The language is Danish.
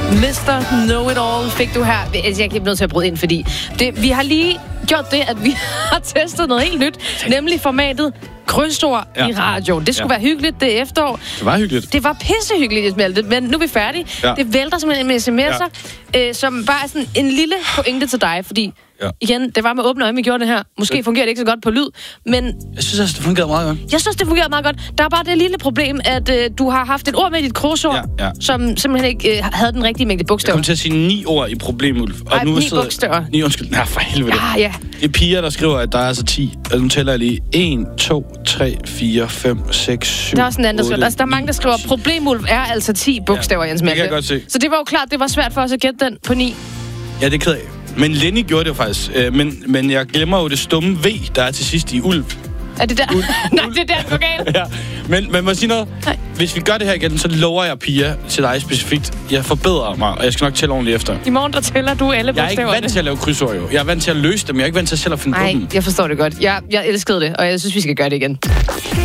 Mr. Know-It-All fik du her. Jeg er nødt til at bryde ind, fordi vi har lige gjort det, at vi har testet noget helt nyt, nemlig formatet krydsord i radioen. Det skulle være hyggeligt, det efterår. Det var hyggeligt. Det var pissehyggeligt, men nu er vi færdige. Ja. Det vælter simpelthen med sms'er, som bare er sådan en lille pointe til dig, fordi igen, det var med åbne øjne, vi gjorde det her. Måske fungerer det ikke så godt på lyd, men... Jeg synes også, det fungerede meget godt. Jeg synes, det fungerede meget godt. Der er bare det lille problem, at du har haft et ord med dit krydsord, som simpelthen ikke havde den rigtige mængde bogstaver. Jeg kom til at sige 9 ord i problemet. Og nu 9 bogstaver. 9, undskyld. Nej, for helvede. Ja. Det er piger, der skriver, at der er altså 10. Altså, nu tæller jeg lige. 1, 2, 3, 4, 5, 6, 7, der er også en anden, der skriver. Altså, der er mange, der skriver, at problemulv er altså 10 bogstaver, Jens Malte. Det kan jeg godt se. Så det var jo klart, det var svært for os at gætte den på 9. Ja, det er ked af. Men Lenny gjorde det jo faktisk. Men jeg glemmer jo det stumme V, der er til sidst i ulv. Er det der? Nej, det er der, det går galt. Ja. Men må jeg sige noget? Nej. Hvis vi gør det her igen, så lover jeg, Pia, til dig specifikt. Jeg forbedrer mig, og jeg skal nok tælle ordentligt efter. I morgen, der tæller du alle bogstaverne. Jeg er ikke vant til at lave krydsord, jo. Jeg er vant til at løse dem. Jeg er ikke vant til selv at finde på dem. Jeg forstår det godt. Jeg elskede det, og jeg synes, vi skal gøre det igen.